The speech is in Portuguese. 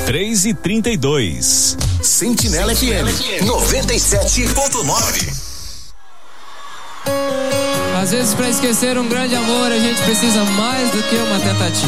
3h32. Sentinela FM 97.9. Às vezes, para esquecer um grande amor, a gente precisa mais do que uma tentativa.